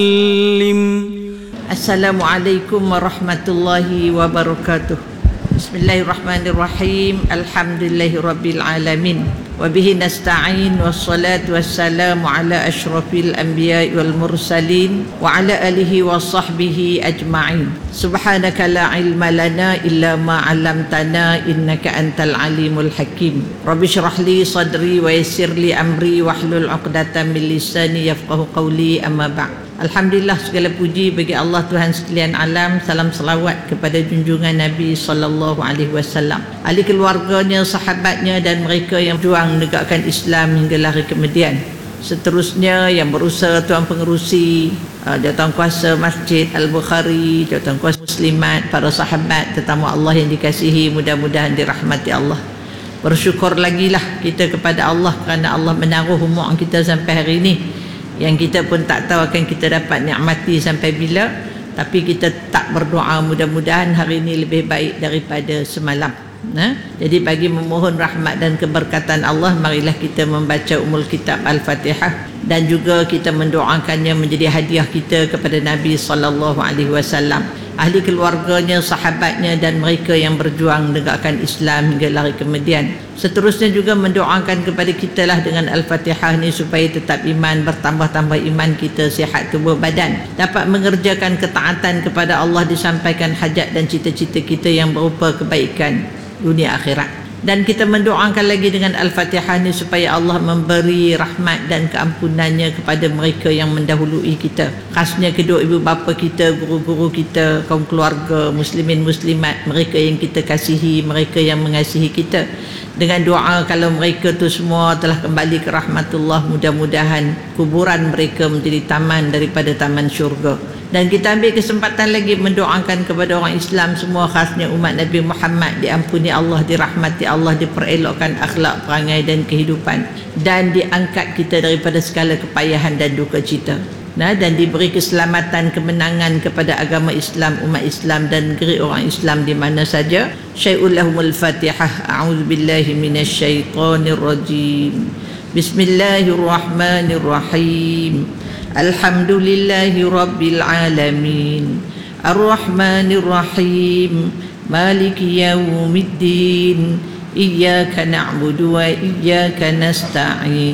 Assalamualaikum warahmatullahi wabarakatuh. Bismillahirrahmanirrahim. Alhamdulillahirabbil alamin. Wa bihi nasta'in wassalatu wassalamu ala asyrafil anbiya'i wal mursalin wa ala alihi wa sahbihi ajma'in. Subhanaka la ilma lana illa ma 'allamtana innaka antal alimul hakim. Rabbi shrah li sadri wa yassir li amri wahlul 'uqdatam min lisani yafqahu qawli, amma ba'd. Alhamdulillah, segala puji bagi Allah Tuhan sekalian alam. Salam selawat kepada junjungan Nabi sallallahu alaihi wasallam, ahli keluarganya, sahabatnya dan mereka yang berjuang menegakkan Islam hingga hari kemudian. Seterusnya yang berusaha, tuan pengerusi, jawatankuasa Masjid Al-Bukhari, jawatankuasa muslimat, para sahabat, tetamu Allah yang dikasihi, mudah-mudahan dirahmati Allah. Bersyukur lagi lah kita kepada Allah kerana Allah menaruh umur kita sampai hari ini, yang kita pun tak tahu akan kita dapat nikmati sampai bila, tapi kita tak berdoa mudah-mudahan hari ini lebih baik daripada semalam. Jadi bagi memohon rahmat dan keberkatan Allah, marilah kita membaca Ummul Kitab Al-Fatihah dan juga kita mendoakannya menjadi hadiah kita kepada Nabi sallallahu alaihi wasallam, ahli keluarganya, sahabatnya dan mereka yang berjuang menegakkan Islam hingga hari kemudian. Seterusnya juga mendoakan kepada kita lah dengan Al-Fatihah ni supaya tetap iman, bertambah-tambah iman kita, sihat tubuh badan, dapat mengerjakan ketaatan kepada Allah, disampaikan hajat dan cita-cita kita yang berupa kebaikan dunia akhirat. Dan kita mendoakan lagi dengan Al-Fatihah ni supaya Allah memberi rahmat dan keampunannya kepada mereka yang mendahului kita, khasnya kedua ibu bapa kita, guru-guru kita, kaum keluarga, muslimin muslimat, mereka yang kita kasihi, mereka yang mengasihi kita, dengan doa kalau mereka tu semua telah kembali ke rahmatullah, mudah-mudahan kuburan mereka menjadi taman daripada taman syurga. Dan kita ambil kesempatan lagi mendoakan kepada orang Islam semua, khasnya umat Nabi Muhammad, diampuni Allah, dirahmati Allah, diperelokkan akhlak, perangai dan kehidupan, dan diangkat kita daripada segala kepayahan dan duka cita, dan diberi keselamatan, kemenangan kepada agama Islam, umat Islam dan negeri orang Islam di mana saja. Syai'ul lahumul Fatihah. A'udzubillahi minasyaitonirrajim. Bismillahirrahmanirrahim. Alhamdulillahi rabbil alamin. Ar-Rahmanir-Rahim. Maliki yaumiddin. Iyyaka na'budu wa iyyaka nasta'in.